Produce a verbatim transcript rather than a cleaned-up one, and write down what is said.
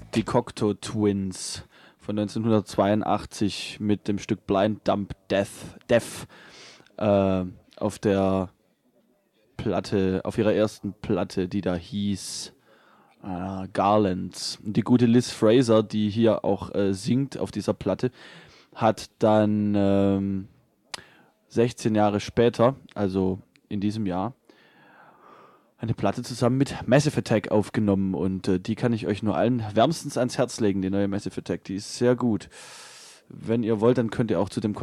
die Cocteau Twins von neunzehnhundertzweiundachtzig mit dem Stück Blind Dumb Death, Death äh, auf der Platte, auf ihrer ersten Platte, die da hieß äh, Garlands. Und die gute Liz Fraser, die hier auch äh, singt auf dieser Platte, hat dann ähm, sechzehn Jahre später, also in diesem Jahr, eine Platte zusammen mit Massive Attack aufgenommen und äh, die kann ich euch nur allen wärmstens ans Herz legen, die neue Massive Attack, die ist sehr gut. Wenn ihr wollt, dann könnt ihr auch zu dem